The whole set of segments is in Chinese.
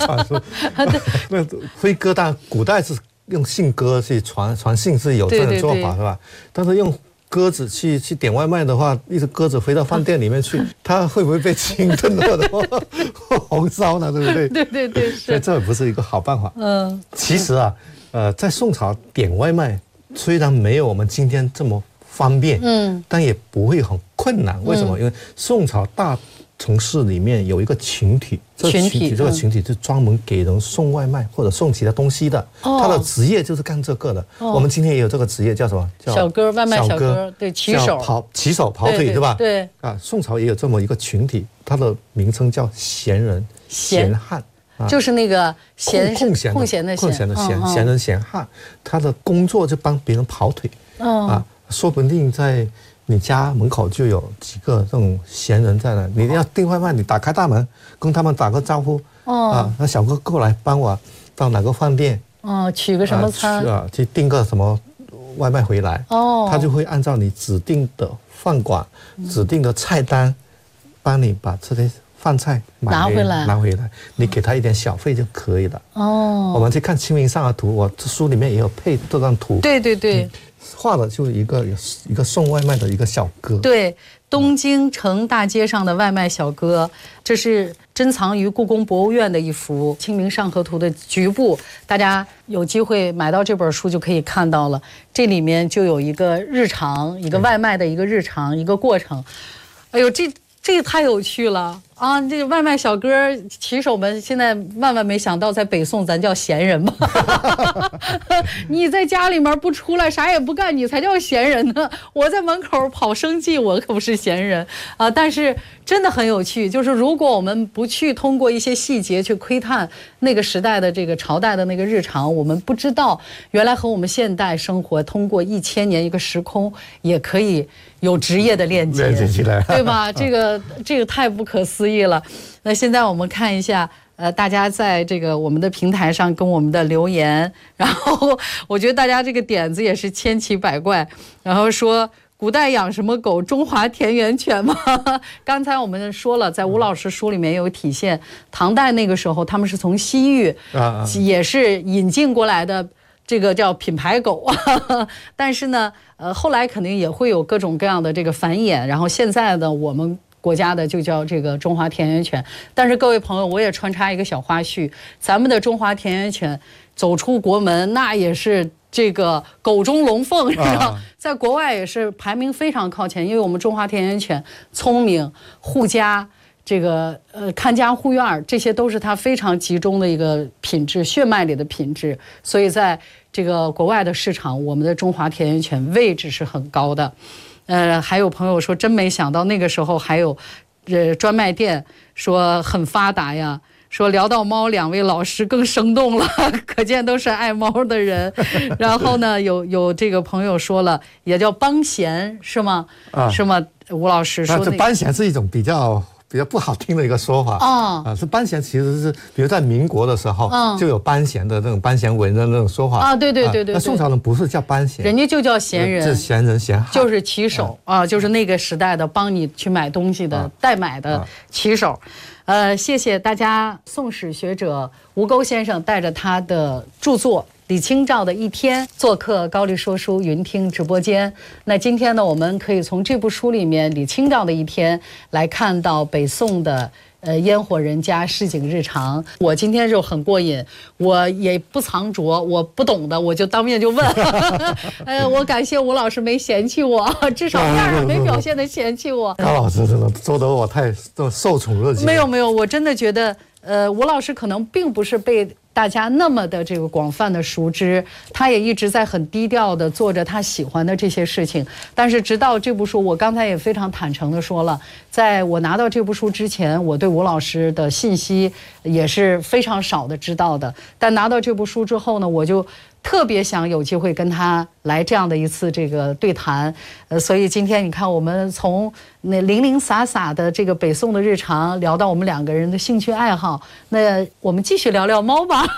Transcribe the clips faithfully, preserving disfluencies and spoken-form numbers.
传说。那飞鸽蛋古代是用信鸽去传传信是有这种做法是吧？但是用鸽子去去点外卖的话，一只鸽子飞到饭店里面去，它会不会被鲸吞或者红烧呢？对不对？ 对对对， 所以这不是一个好办法。 嗯， 其实啊，呃，在宋朝点外卖虽然没有我们今天这么方便，嗯，但也不会很困难。为什么？嗯、因为宋朝大城市里面有一个群体，这个群体这个群体是专门给人送外卖或者送其他东西的，哦、他的职业就是干这个的。哦、我们今天也有这个职业，叫什么？叫小哥，外卖小哥，对，骑手， 跑骑手跑腿，对吧？ 对啊，宋朝也有这么一个群体，它的名称叫闲人、闲汉。 就是那个闲空闲空闲的空闲的闲闲人闲汉，他的工作就帮别人跑腿，啊，说不定在你家门口就有几个这种闲人在那，你要订外卖，你打开大门跟他们打个招呼，啊，那小哥过来帮我到哪个饭店， 哦，取个什么餐啊，去订个什么外卖回来，哦，他就会按照你指定的饭馆、指定的菜单，帮你把这些饭菜拿回来， 拿回来，你给他一点小费就可以了。哦，我们去看《清明上河图》，我这书里面也有配这张图。 对对对，嗯、 画的就是一个一个送外卖的一个小哥。 对，东京城大街上的外卖小哥，这是珍藏于故宫博物院的一幅《清明上河图》的局部，大家有机会买到这本书就可以看到了。这里面就有一个日常，一个外卖的一个日常，一个过程。哎呦，这这个太有趣了。啊，这个外卖小哥骑手们现在万万没想到，在北宋咱叫闲人嘛。你在家里面不出来，啥也不干，你才叫闲人呢。我在门口跑生计，我可不是闲人啊。但是真的很有趣，就是如果我们不去通过一些细节去窥探那个时代的这个朝代的那个日常，我们不知道原来和我们现代生活通过一千年一个时空也可以有职业的链接， 链接起来， 对吧？这个这个太不可思议了。那现在我们看一下，呃，大家在这个我们的平台上跟我们的留言，然后我觉得大家这个点子也是千奇百怪，然后说古代养什么狗？中华田园犬吗？刚才我们说了，在吴老师书里面有体现，唐代那个时候他们是从西域也是引进过来的。这个叫品牌狗，但是呢，呃，后来肯定也会有各种各样的这个繁衍，然后现在的我们国家的就叫这个中华田园犬。但是各位朋友，我也穿插一个小花絮，咱们的中华田园犬走出国门，那也是这个狗中龙凤，是吧？在国外也是排名非常靠前，因为我们中华田园犬聪明、护家。这个呃，看家护院，这些都是它非常集中的一个品质，血脉里的品质。所以在这个国外的市场，我们的中华田园犬位置是很高的。呃，还有朋友说，真没想到那个时候还有，呃，专卖店说很发达呀。说聊到猫，两位老师更生动了，可见都是爱猫的人。然后呢，有有这个朋友说了，也叫帮闲是吗？啊，是吗？吴老师说、那个， 这帮闲是一种比较。比较不好听的一个说法啊、哦，是班闲其实是，比如在民国的时候、嗯、就有班闲的那种班闲文的那种说法啊，对对对对。 那宋朝人不是叫班闲， 人家就叫闲人， 是闲人闲汉， 就是骑手、嗯、啊，就是那个时代的帮你去买东西的、嗯、代买的骑手。呃，谢谢大家，宋史学者吴钩先生带着他的著作。李清照的一天做客高丽说书云听直播间。那今天呢，我们可以从这部书里面李清照的一天来看到北宋的呃烟火人家市井日常。我今天就很过瘾，我也不藏拙，我不懂的我就当面就问。呃，我感谢吴老师没嫌弃我，至少面上没表现的嫌弃我。 高老师真的说得我太受宠若惊。 没有没有，我真的觉得呃吴老师可能并不是被大家那么的这个广泛的熟知，他也一直在很低调的做着他喜欢的这些事情。但是直到这部书，我刚才也非常坦诚的说了，在我拿到这部书之前，我对吴老师的信息也是非常少的知道的。但拿到这部书之后呢，我就特别想有机会跟他来这样的一次这个对谈。呃，所以今天你看，我们从那零零散散的这个北宋的日常聊到我们两个人的兴趣爱好，那我们继续聊聊猫吧。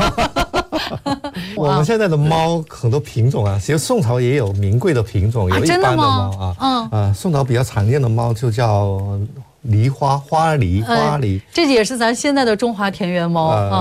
我们现在的猫很多品种啊，其实宋朝也有名贵的品种，有一般的猫啊，嗯啊，宋朝比较常见的猫就叫狸花花狸花狸、呃， 这也是咱现在的中华田园猫啊。